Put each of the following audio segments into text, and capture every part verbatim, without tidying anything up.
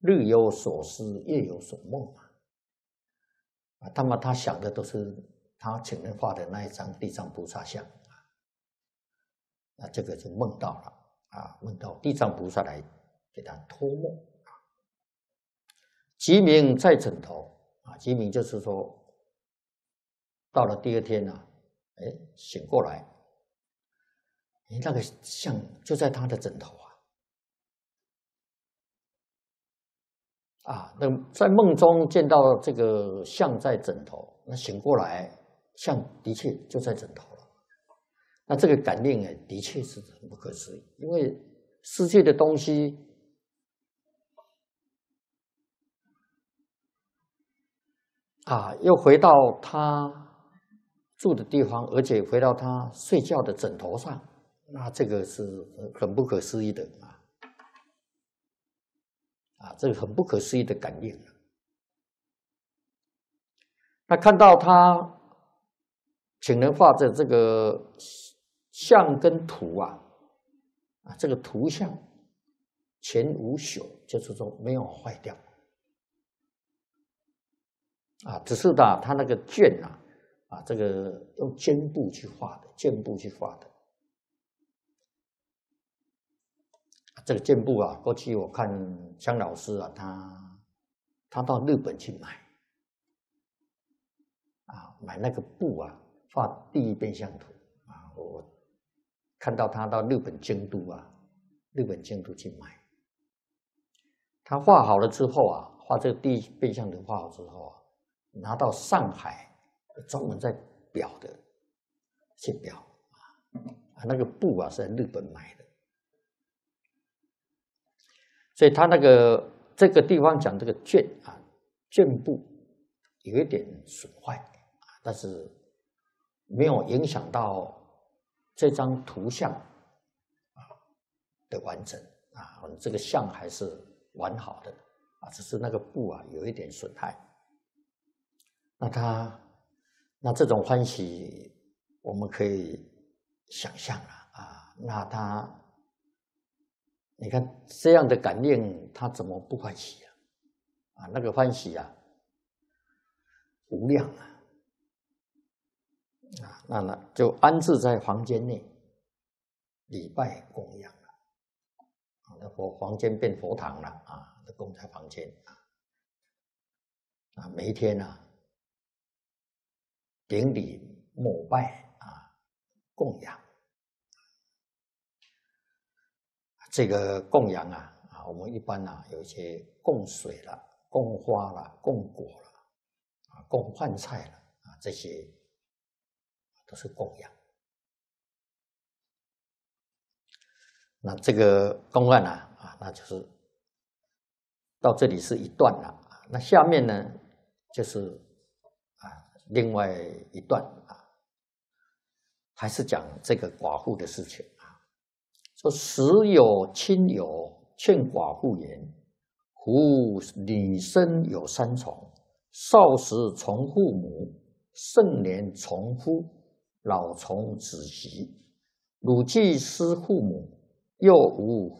日有所思，夜有所梦嘛。啊，那么他想的都是他请人画的那一张地藏菩萨像啊，那这个就梦到了啊，梦到地藏菩萨来给他托梦啊。即明在枕头啊，即明就是说，到了第二天啊，哎，醒过来，哎，那个像就在他的枕头啊。啊，那在梦中见到这个像在枕头，那醒过来，像的确就在枕头了。那这个感应哎，的确是很不可思议，因为世界的东西啊，又回到他住的地方，而且回到他睡觉的枕头上，那这个是很不可思议的啊！啊，这个很不可思议的感应。那看到他请人画的这个像跟图啊，啊，这个图像全无朽，就是说没有坏掉啊，只是的，他那个卷啊，啊，这个用绢布去画的，绢布去画的。这个绢布啊，过去我看江老师啊，他他到日本去买。啊，买那个布啊，画第一变相图啊，我看到他到日本京都啊，日本京都去买，他画好了之后啊，画这个第一变相图画好之后啊，拿到上海专门在裱的去裱啊，那个布啊是在日本买的，所以他那个这个地方讲这个绢啊，绢布有一点损坏。但是没有影响到这张图像啊的完整啊，这个像还是完好的啊，只是那个布啊有一点损害。那他那这种欢喜，我们可以想象了啊。那他你看这样的感应，他怎么不欢喜啊？啊，那个欢喜啊，无量啊。啊，那呢就安置在房间内，礼拜供养了。啊，那佛房间变佛堂了啊，都供在房间啊。啊，每一天啊，顶礼膜拜啊，供养。这个供养啊，啊，我们一般啊有一些供水了、供花了、供果了，啊，供饭菜了啊，这些。都是供养。那这个公案啊，啊，那就是到这里是一段了啊。那下面呢，就是啊，另外一段啊，还是讲这个寡妇的事情啊。说时有亲友劝寡妇言：“夫女生有三从，少时从父母，盛年从夫。”老从子媳，汝既失父母，又无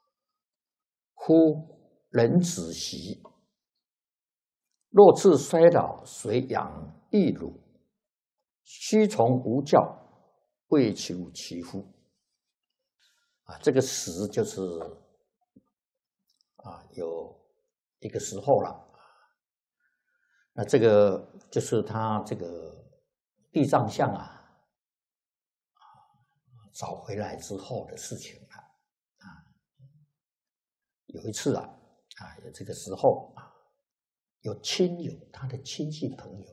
夫人子媳。若次衰老，谁养育汝？须从无教，为求其夫。啊，这个时就是啊，有一个时候了。那这个就是他这个地藏像啊。找回来之后的事情了啊！有一次啊，啊，有这个时候啊，有亲友，他的亲戚朋友，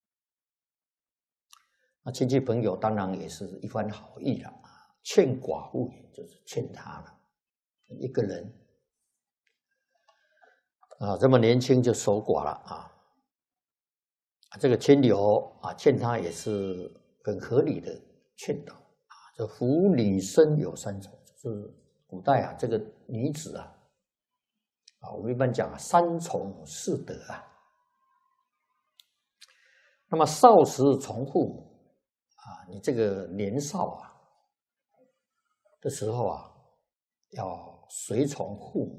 那亲戚朋友当然也是一番好意了啊，劝寡妇就是劝他了，一个人啊，这么年轻就守寡了啊，这个亲友啊，劝他也是很合理的劝导。这夫女生有三从，就是古代啊，这个女子啊，啊，我们一般讲啊，三从四德啊。那么少时从父母啊，你这个年少啊的时候啊，要随从父母。